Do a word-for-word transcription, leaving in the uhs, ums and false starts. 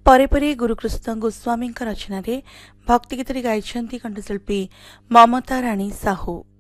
परे परे गुरुकृष्ण गोस्वामी रचन भक्ति गीत गाई कंठशिल्पी ममता राणी साहू।